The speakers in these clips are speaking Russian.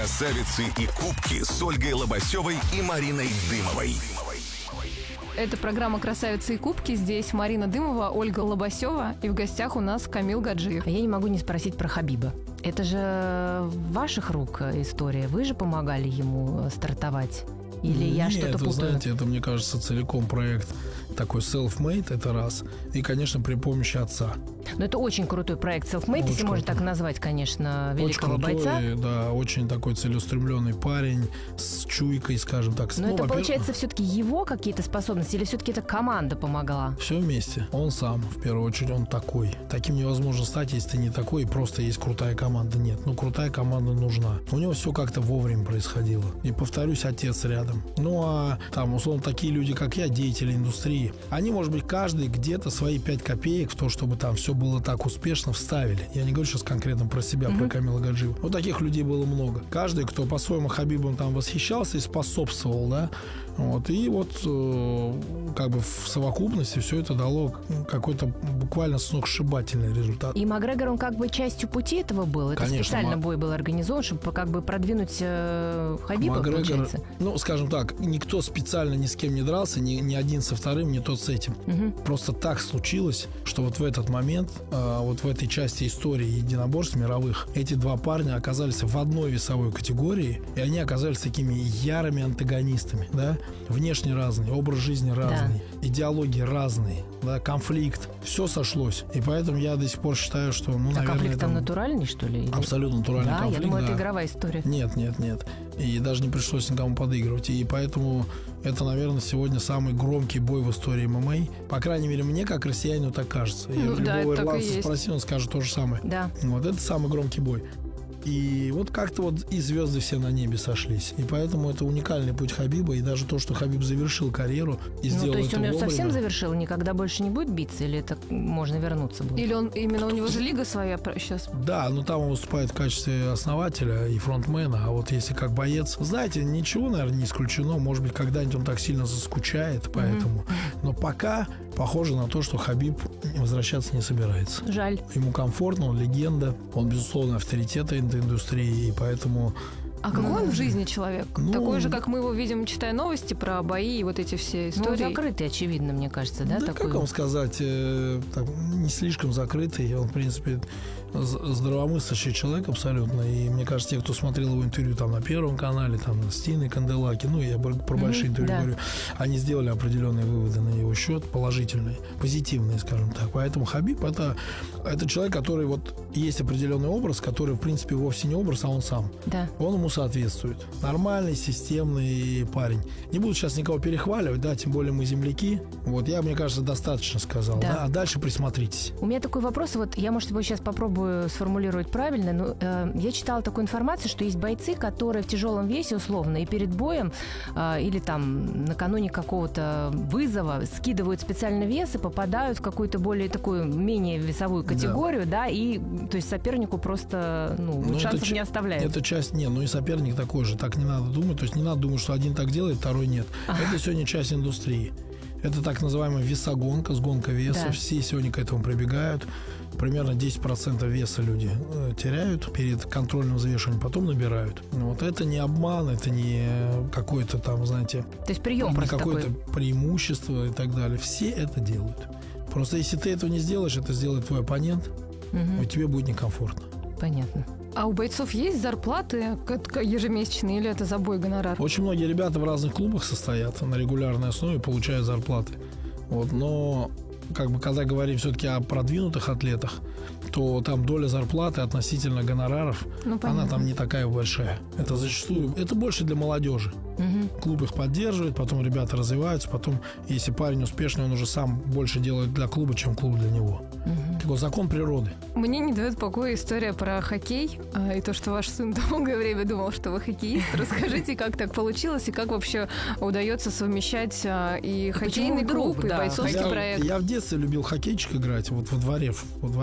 Красавицы и кубки с Ольгой Лобасевой и Мариной Дымовой. Это программа «Красавицы и кубки». Здесь Марина Дымова, Ольга Лобасева. И в гостях у нас Камил Гаджиев. А я не могу не спросить про Хабиба. Это же ваших рук история. Вы же помогали ему стартовать? Или я что-то путаю? Знаете, это, мне кажется, целиком проект такой self-made, это раз. И, конечно, при помощи отца. Но это очень крутой проект self-made, если можно так назвать, конечно, великого очень крутой, бойца. Да, очень такой целеустремленный парень с чуйкой, скажем так. Но это, получается, все-таки его какие-то способности или все-таки это команда помогала? Все вместе. Он сам, в первую очередь, он такой. Таким невозможно стать, если ты не такой, и просто есть крутая команда. Нет, крутая команда нужна. У него все как-то вовремя происходило. И, повторюсь, отец рядом. Ну, а там, условно, такие люди, как я, деятели индустрии, они, может быть, каждый где-то свои 5 копеек в то, чтобы там все было так успешно, вставили. Я не говорю сейчас конкретно про себя, про Камила Гаджиева. Вот таких людей было много. Каждый, кто по-своему Хабибом там восхищался и способствовал, да, вот, и вот как бы в совокупности все это дало какой-то буквально сногсшибательный результат. И Макгрегор, он как бы частью пути этого был? Это конечно, специально бой был организован, чтобы как бы продвинуть Хабиба, Макгрегор, получается? Ну, скажем так, никто специально ни с кем не дрался, ни один со вторым, ни тот с этим. Просто так случилось, что вот в этот момент, вот в этой части истории единоборств мировых, эти два парня оказались в одной весовой категории, и они оказались такими ярыми антагонистами, да? Внешне разные, образ жизни разный, идеологии разные, да, конфликт. Все сошлось. И поэтому я до сих пор считаю, что, наверное... конфликт там натуральный, что ли? Абсолютно натуральный конфликт, я думаю, это игровая история. Нет. И даже не пришлось никому подыгрывать. И поэтому это, наверное, сегодня самый громкий бой в истории ММА. По крайней мере, мне, как россиянину, так кажется. Любого ирландца спроси, он скажет то же самое. Да. Вот это самый громкий бой. И вот как-то вот и звезды все на небе сошлись. И поэтому это уникальный путь Хабиба. И даже то, что Хабиб завершил карьеру и сделал это вовремя. То есть он ее совсем завершил, никогда больше не будет биться? Или это можно вернуться будет? Или он именно у него же лига своя сейчас? Да, но там он выступает в качестве основателя и фронтмена. А вот если как боец... Знаете, ничего, наверное, не исключено. Может быть, когда-нибудь он так сильно заскучает, поэтому... Но пока похоже на то, что Хабиб возвращаться не собирается. Жаль. Ему комфортно, он легенда. Он, безусловно, авторитет этой индустрии, и поэтому... А какой он в жизни человек? Такой же, как мы его видим, читая новости про бои и вот эти все истории. Закрытый, очевидно, мне кажется, да? Да, такой? как вам сказать, не слишком закрытый. Он, в принципе, здравомыслящий человек абсолютно. И мне кажется, те, кто смотрел его интервью там на Первом канале, там на Стине Канделаки, я про большие интервью говорю, они сделали определенные выводы на его счет, положительные, позитивные, скажем так. Поэтому Хабиб это человек, который вот есть определенный образ, который, в принципе, вовсе не образ, а он сам. Да. Он ему соответствует. Нормальный, системный парень. Не буду сейчас никого перехваливать, да, тем более мы земляки. Вот я, мне кажется, достаточно сказал. Да. А дальше присмотритесь. У меня такой вопрос, вот я, может быть, сейчас попробую сформулировать правильно, но я читала такую информацию, что есть бойцы, которые в тяжелом весе, условно, и перед боем или там накануне какого-то вызова скидывают специально вес и попадают в какую-то более такую, менее весовую категорию, да, и то есть сопернику просто, шансов не оставляют. Это часть, и соперник такой же, так не надо думать, то есть не надо думать, что один так делает, второй нет. Это сегодня часть индустрии. Это так называемая весогонка, сгонка веса. Да. Все сегодня к этому прибегают. Примерно 10% веса люди теряют перед контрольным взвешиванием, потом набирают. Вот это не обман, это не какое-то там, знаете... То есть прием просто какое-то такой. Преимущество и так далее. Все это делают. Просто если ты этого не сделаешь, это сделает твой оппонент, и тебе будет некомфортно. Понятно. А у бойцов есть зарплаты ежемесячные или это за бой гонорар? Очень многие ребята в разных клубах состоят на регулярной основе, получают зарплаты. Но когда говорим все-таки о продвинутых атлетах, то там доля зарплаты относительно гонораров, она там не такая большая. Это зачастую, это больше для молодежи. Клуб их поддерживает, потом ребята развиваются, потом, если парень успешный, он уже сам больше делает для клуба, чем клуб для него. Такой закон природы. Мне не дает покоя история про хоккей и то, что ваш сын долгое время думал, что вы хоккеист. Расскажите, как так получилось и как вообще удается совмещать и хоккейный клуб, и бойцовский проект. Я в детстве любил хоккейчик играть, вот во дворе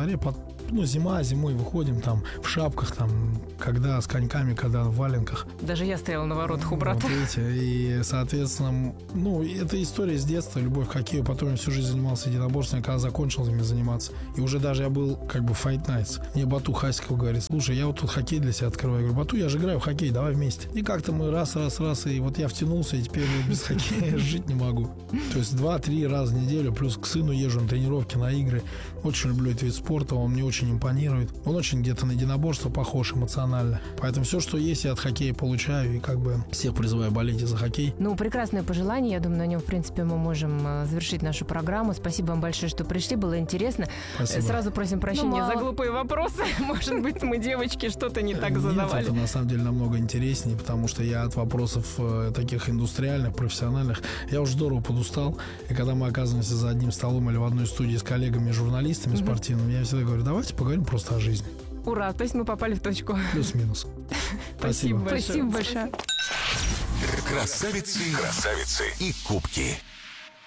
зимой выходим там в шапках, там, когда с коньками, когда в валенках. Даже я стояла на воротах у брата. Вот видите, и, соответственно, эта история с детства, любовь к хоккею. Потом я всю жизнь занимался единоборством, когда закончил ими заниматься. И Уже даже я был как бы Fight Nights. Мне Бату Хасиков говорит: слушай, я вот тут хоккей для себя открываю. Я говорю: Бату, я же играю в хоккей, давай вместе. И как-то мы раз, и вот я втянулся, и теперь без хоккея жить не могу. То есть 2-3 раза в неделю, плюс к сыну езжу на тренировки, на игры. Очень люблю этот вид спорта, он мне очень импонирует. Он очень где-то на единоборство похож эмоционально. Поэтому все, что есть, я от хоккея получаю, и как бы всех призываю болеть за хоккей. Ну, прекрасное пожелание. Я думаю, на нем, в принципе, мы можем завершить нашу программу. Спасибо вам большое, что пришли. Было интересно. Спасибо. Сразу просим прощения за глупые вопросы. Может быть, мы, девочки, что-то не так задавали. Нет, это на самом деле намного интереснее, потому что я от вопросов таких индустриальных, профессиональных, я уже здорово подустал. И когда мы оказываемся за одним столом или в одной студии с коллегами, журналистами спортивными, я всегда говорю: давайте поговорим просто о жизни. Ура, то есть мы попали в точку. Плюс-минус. Спасибо большое. Спасибо большое. Красавицы и кубки.